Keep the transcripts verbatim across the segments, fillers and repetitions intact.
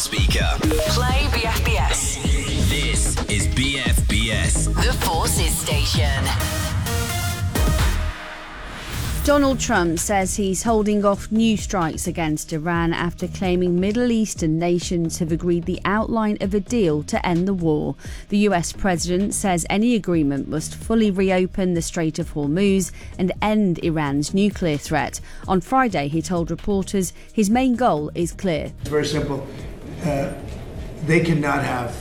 speaker. Play B F B S. This is B F B S. The Forces Station. Donald Trump says he's holding off new strikes against Iran after claiming Middle Eastern nations have agreed the outline of a deal to end the war. The U S president says any agreement must fully reopen the Strait of Hormuz and end Iran's nuclear threat. On Friday, he told reporters his main goal is clear. It's very simple. Uh, they cannot have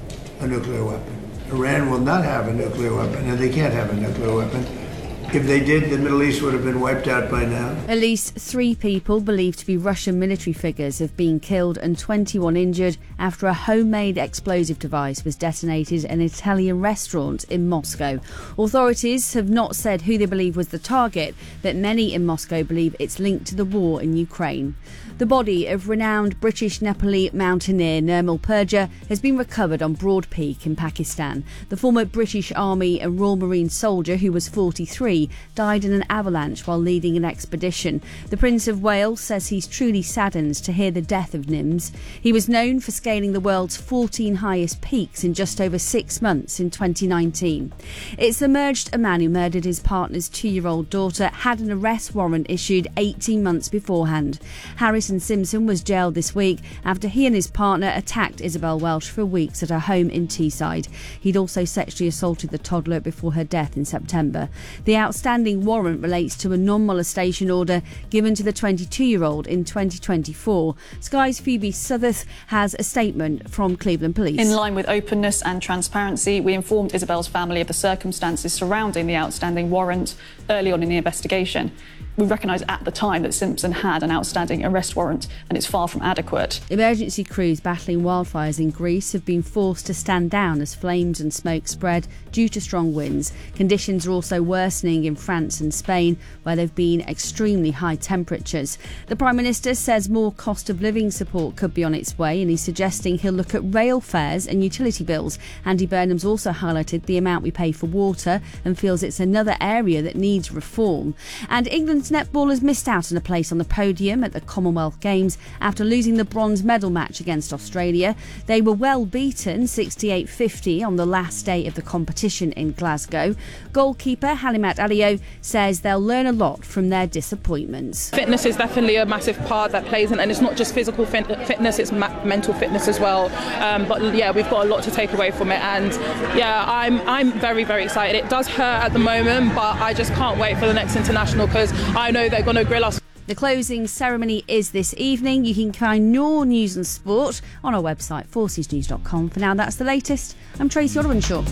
a nuclear weapon. Iran will not have a nuclear weapon, and they can't have a nuclear weapon. If they did, the Middle East would have been wiped out by now. At least three people believed to be Russian military figures have been killed and twenty-one injured after a homemade explosive device was detonated in an Italian restaurant in Moscow. Authorities have not said who they believe was the target, but many in Moscow believe it's linked to the war in Ukraine. The body of renowned British Nepali mountaineer Nirmal Purja has been recovered on Broad Peak in Pakistan. The former British Army and Royal Marine soldier, who was forty-three, died in an avalanche while leading an expedition. The Prince of Wales says he's truly saddened to hear the death of Nims. He was known for scaling the world's fourteen highest peaks in just over six months in twenty nineteen. It's emerged a man who murdered his partner's two-year-old daughter had an arrest warrant issued eighteen months beforehand. Harrison Simpson was jailed this week after he and his partner attacked Isabel Welsh for weeks at her home in Teesside. He'd also sexually assaulted the toddler before her death in September. The outstanding warrant relates to a non-molestation order given to the twenty-two-year-old in twenty twenty-four. Sky's Phoebe Southworth has a statement from Cleveland Police. In line with openness and transparency, we informed Isabel's family of the circumstances surrounding the outstanding warrant early on in the investigation. We recognised at the time that Simpson had an outstanding arrest warrant, and it's far from adequate. Emergency crews battling wildfires in Greece have been forced to stand down as flames and smoke spread due to strong winds. Conditions are also worsening in France and Spain, where there have been extremely high temperatures. The Prime Minister says more cost of living support could be on its way, and he's suggesting he'll look at rail fares and utility bills. Andy Burnham's also highlighted the amount we pay for water and feels it's another area that needs reform. And England's netballers missed out on a place on the podium at the Commonwealth Games after losing the bronze medal match against Australia. They were well beaten sixty-eight fifty on the last day of the competition in Glasgow. Goalkeeper Halimat Alio says they'll learn a lot from their disappointments. Fitness is definitely a massive part that plays in, and it's not just physical fit- fitness, it's ma- mental fitness as well. Um, but yeah, we've got a lot to take away from it, and yeah, I'm I'm very very excited. It does hurt at the moment, but I just can't wait for the next international because I know they're going to grill us. The closing ceremony is this evening. You can find more news and sport on our website, forces news dot com. For now, that's the latest. I'm Tracy Oliwenshaw.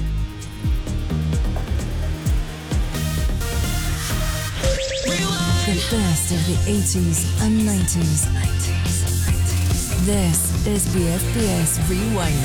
The best of the eighties and nineties. This is B F B S Rewind.